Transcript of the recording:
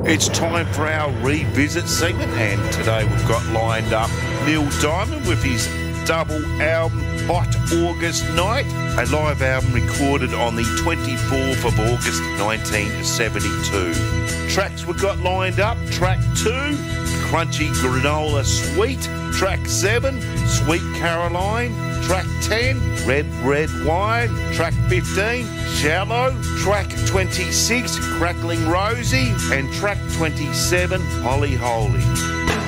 It's time for our revisit segment, and today we've got lined up Neil Diamond with his double album, Hot August Night, a live album recorded on the 24th of August 1972. Tracks we've got lined up: track 2, Crunchy Granola Sweet; track 7, Sweet Caroline; track 10, Red Red Wine; track 15, Shallow; track 26, Crackling Rosie; and track 27, Holly Holy.